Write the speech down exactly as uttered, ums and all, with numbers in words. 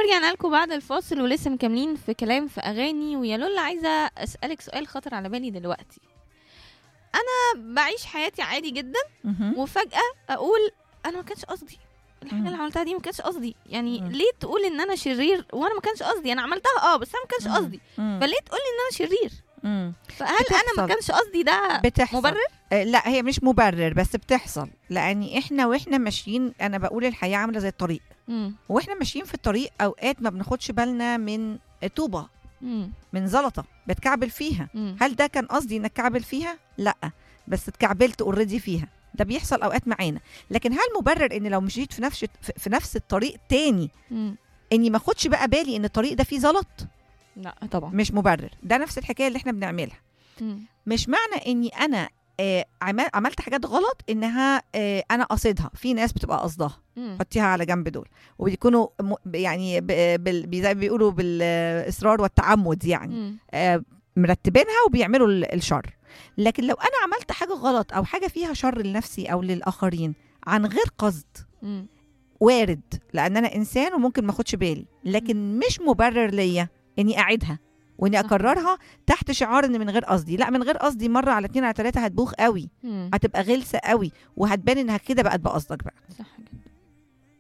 ورجعنا لكم بعد الفاصل ولسه مكملين في كلام في اغاني. ويا لولا عايزه اسالك سؤال خطر على بالي دلوقتي. انا بعيش حياتي عادي جدا وفجاه اقول انا ما كانش قصدي الحاجه اللي عملتها دي، ما كانش قصدي. يعني مم. ليه تقول ان انا شرير وانا ما كانش قصدي؟ انا عملتها اه بس انا ما كانش قصدي، فليه تقول لي ان انا شرير؟ مم. فهل بتحصل. انا ما كانش قصدي ده بتحصل. مبرر؟ آه لا، هي مش مبرر بس بتحصل. لان احنا واحنا ماشيين، انا بقول الحياه عامله زي الطريق. مم. واحنا ماشيين في الطريق اوقات ما بناخدش بالنا من طوبه، مم. من زلطه بتكعبل فيها. مم. هل ده كان قصدي انك كعبل فيها؟ لا، بس اتكعبلت اوريدي فيها. ده بيحصل اوقات معانا. لكن هل مبرر ان لو مشيت في نفس في نفس الطريق تاني مم. اني ما اخدش بقى بالي ان الطريق ده فيه زلط؟ لا طبعا مش مبرر. ده نفس الحكايه اللي احنا بنعملها. مم. مش معنى اني انا آه عملت حاجات غلط انها آه انا قصدها. في ناس بتبقى قصدها، حطيها على جنب دول، وبيكونوا يعني زي ما بيقولوا بالاصرار والتعمد، يعني آه مرتبينها وبيعملوا الشر. لكن لو انا عملت حاجه غلط او حاجه فيها شر لنفسي او للاخرين عن غير قصد، م. وارد، لان انا انسان وممكن ما اخدش بالي. لكن مش مبرر ليا اني اعيدها واني اكررها تحت شعار ان من غير قصدي. لا، من غير قصدي مره على اتنين على تلاته هتبوخ قوي، م. هتبقى غلسه قوي، وهتبان انها كده بقت بقصدك بقى. صح.